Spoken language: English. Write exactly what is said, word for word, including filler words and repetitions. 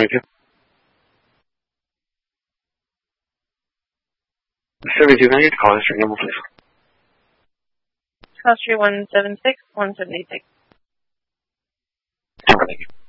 twenty-two. seventy-two, can I get the call history number, please? Call history one seven six one seven eight six. Thank you.